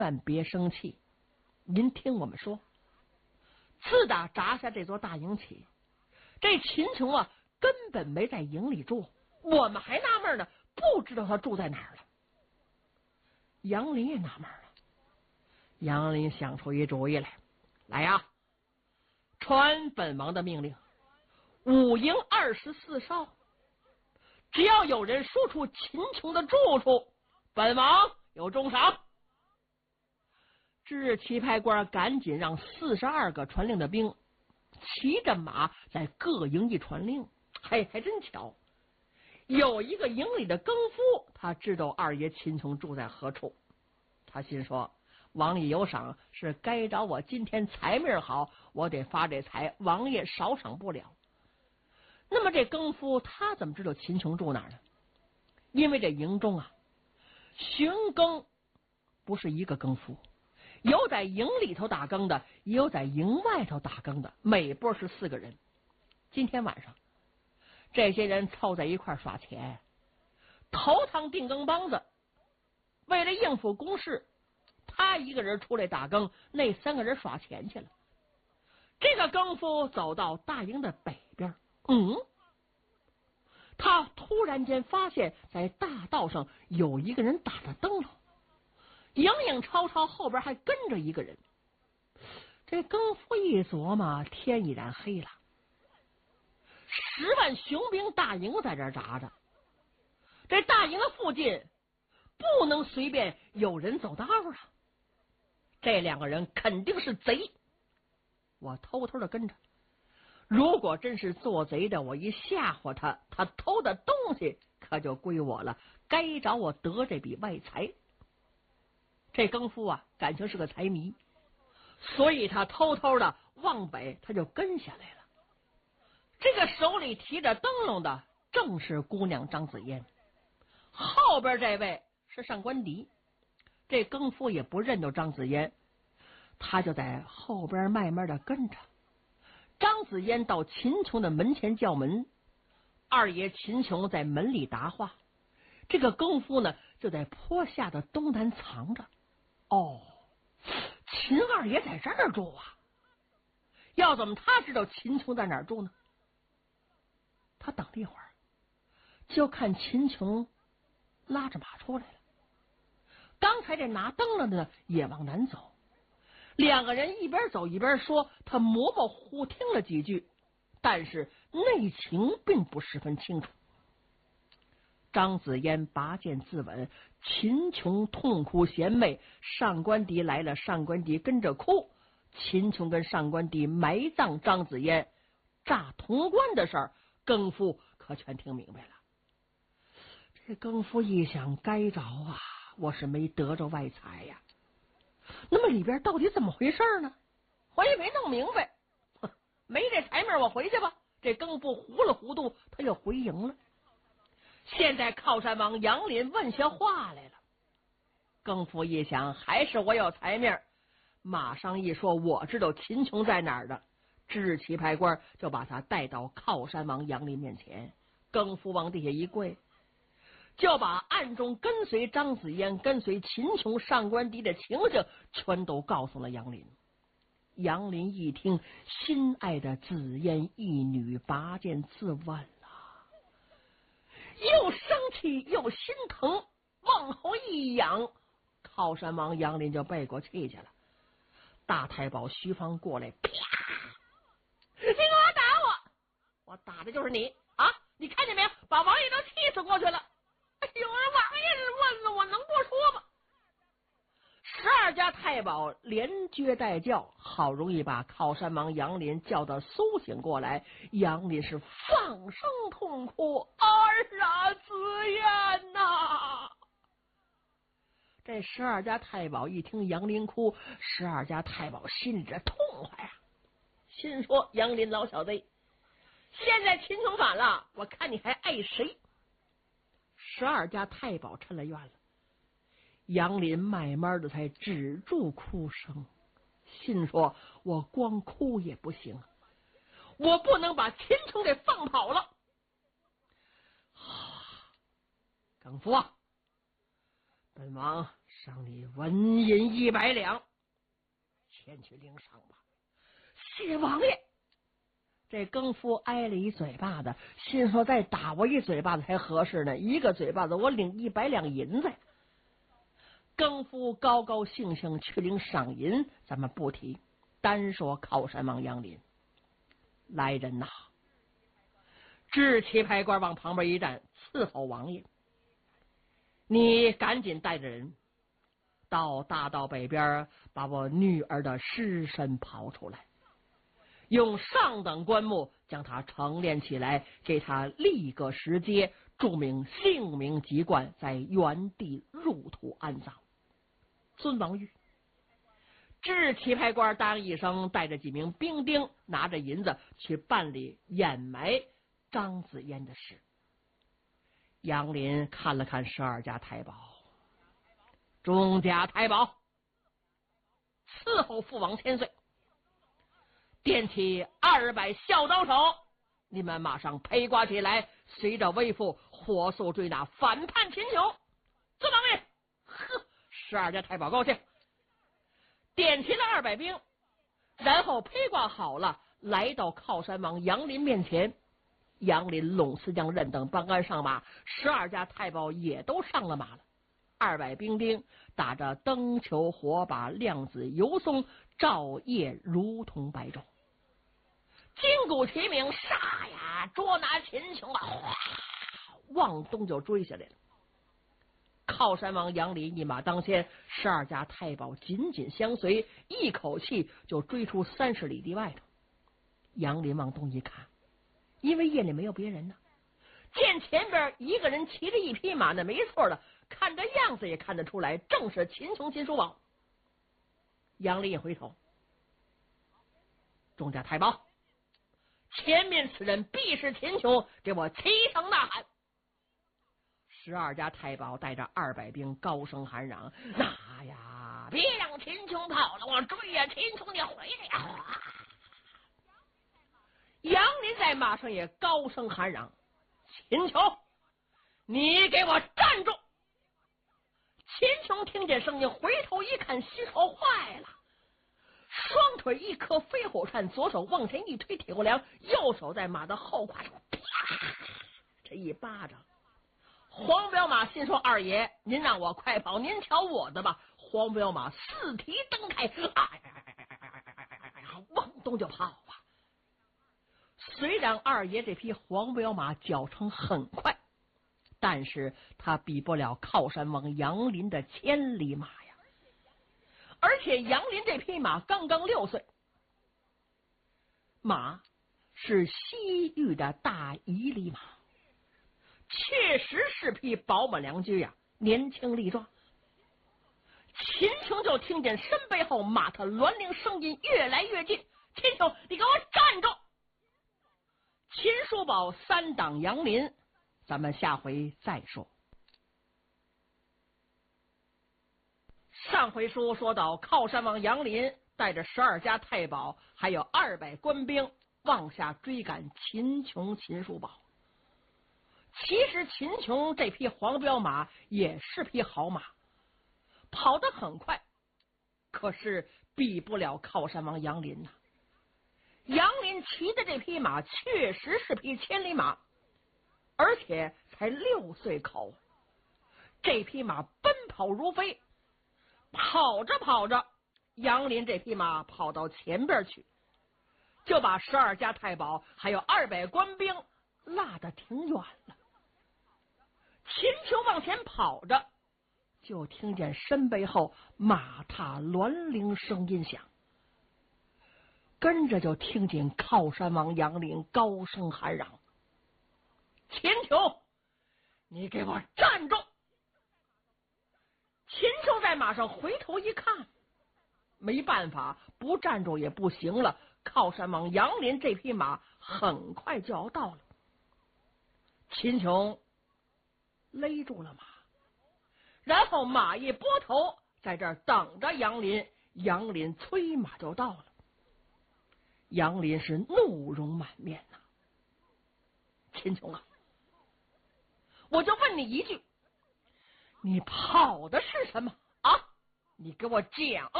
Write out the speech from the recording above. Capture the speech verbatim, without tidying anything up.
万别生气，您听我们说，自打砸下这座大营起，这秦琼啊根本没在营里住，我们还纳闷呢，不知道他住在哪儿了。杨林也纳闷了，杨林想出一主意来，来呀，传本王的命令，五营二十四哨，只要有人说出秦琼的住处，本王有重赏。知棋牌官赶紧让四十二个传令的兵骑着马在各营一传令。嘿，还真巧，有一个营里的更夫，他知道二爷秦琼住在何处。他心说，王爷有赏，是该找我今天财命好，我得发这财，王爷少赏不了。那么这更夫他怎么知道秦琼住哪儿呢？因为这营中啊，巡更不是一个更夫，有在营里头打更的，也有在营外头打更的，每波是四个人。今天晚上这些人凑在一块耍钱，头堂定更梆子，为了应付公事，他一个人出来打更，那三个人耍钱去了。这个更夫走到大营的北边，嗯，他突然间发现在大道上有一个人打着灯笼，影影绰绰，后边还跟着一个人。这更夫一琢磨，天已然黑了，十万雄兵大营在这儿扎着，这大营的附近不能随便有人走道啊，这两个人肯定是贼，我偷偷的跟着，如果真是做贼的，我一吓唬他，他偷的东西可就归我了，该找我得这笔外财。这更夫啊，感情是个财迷，所以他偷偷的往北，他就跟下来了。这个手里提着灯笼的正是姑娘张子嫣，后边这位是上官迪。这更夫也不认得张子嫣，他就在后边慢慢的跟着。张子嫣到秦琼的门前叫门，二爷秦琼在门里答话，这个更夫呢就在坡下的东南藏着。哦，秦二爷在这儿住啊，要怎么他知道秦琼在哪儿住呢？他等了一会儿，就看秦琼拉着马出来了，刚才这拿灯了的也往南走，两个人一边走一边说，他模模糊糊听了几句，但是内情并不十分清楚。张子嫣拔剑自刎，秦琼痛哭献媚，上官迪来了，上官迪跟着哭，秦琼跟上官迪埋葬张子嫣，炸潼关的事儿，更夫可全听明白了。这更夫一想，该着啊，我是没得着外财呀，那么里边到底怎么回事呢？我也没弄明白，没这财面，我回去吧。这更夫糊里糊涂，他又回营了。现在靠山王杨林问下话来了，更夫一想，还是我有财面，马上一说我知道秦琼在哪儿的，知棋牌官就把他带到靠山王杨林面前。更夫往地下一跪，就把暗中跟随张子嫣、跟随秦琼、上官迪的情形全都告诉了杨林。杨林一听，心爱的子嫣一女拔剑自刎了，又生气又心疼，往后一仰，靠山王杨林就背过气去了。大太保徐芳过来，啪！你给我打我！我打的就是你啊！你看见没有？把王爷都气死过去了。哎呦，王爷问了，我能不说吗？十二家太保连撅带叫，好容易把靠山王杨林叫到苏醒过来。杨林是放声痛哭：“儿啊，子嫣呐！”这十二家太保一听杨林哭，十二家太保心里这痛快啊，心说：“杨林老小子，现在秦琼反了，我看你还爱谁？”十二家太保抻了怨了。杨林慢慢的才止住哭声，心说：“我光哭也不行，我不能把秦琼给放跑了。”更夫啊，本王赏你纹银一百两，前去领赏吧。谢王爷。这更夫挨了一嘴巴子，心说再打我一嘴巴子才合适呢，一个嘴巴子我领一百两银子。更夫高高兴兴去领赏银，咱们不提，单说靠山王杨林。来人呐，执旗牌官往旁边一站，伺候王爷。你赶紧带着人到大道北边，把我女儿的尸身刨出来，用上等棺木将他成殓起来，给他立个石阶，注明姓名籍贯，在原地入土安葬。孙王玉执旗牌官答应一声，带着几名兵丁，拿着银子去办理掩埋张子嫣的事。杨林看了看十二家太保，钟家太保伺候父王千岁，点起二百小刀手，你们马上披挂起来，随着微父火速追那反叛秦琼。孙王爷，呵，十二家太保高兴，点齐了二百兵，然后披挂好了，来到靠山王杨林面前。杨林、陇四将任等帮杆上马，十二家太保也都上了马了。二百兵丁打着灯球火把，亮子游松，照夜如同白昼。金鼓齐鸣，杀呀！捉拿秦琼啊！哗，往东就追下来了。靠山王杨林一马当先，十二家太保紧紧相随，一口气就追出三十里地外头。杨林往东一看，因为夜里没有别人呢，见前边一个人骑着一匹马，那没错了，看这样子也看得出来，正是秦琼秦叔宝。杨林一回头，众家太保，前面此人必是秦琼，给我齐声呐喊。十二家太保带着二百兵高声喊嚷：那呀，别让秦琼跑了，我追呀！秦琼你回来呀！杨林在马上也高声喊嚷：秦琼，你给我站住！秦琼听见声音，回头一看，心说坏了，双腿一颗飞虎颤，左手往前一推铁骨梁，右手在马的后胯上啪，这一巴掌。黄骠马心说：二爷，您让我快跑，您瞧我的吧！黄骠马四蹄蹬开，哎，往东就跑啊！虽然二爷这匹黄骠马脚程很快，但是他比不了靠山王杨林的千里马呀。而且杨林这匹马刚刚六岁，马是西域的大夷离马，确实是匹宝马良驹呀，年轻力壮。秦琼就听见身背后马特銮铃声音越来越近，秦琼，你给我站住！秦叔宝三挡杨林，咱们下回再说。上回书说到，靠山王杨林带着十二家太保，还有二百官兵往下追赶秦琼、秦叔宝。其实秦琼这匹黄骠马也是匹好马，跑得很快，可是比不了靠山王杨林呐、啊。杨林骑的这匹马确实是匹千里马，而且才六岁口。这匹马奔跑如飞，跑着跑着，杨林这匹马跑到前边去，就把十二家太保还有二百官兵落得挺远了。秦琼往前跑着，就听见身背后马踏銮铃声音响，跟着就听见靠山王杨林高声喊嚷：秦琼，你给我站住！秦琼在马上回头一看，没办法，不站住也不行了，靠山王杨林这匹马很快就要到了。秦琼勒住了马，然后马一拨头，在这儿等着杨林。杨林催马就到了。杨林是怒容满面呐、啊，秦琼啊，我就问你一句，你跑的是什么啊？ 你给我讲。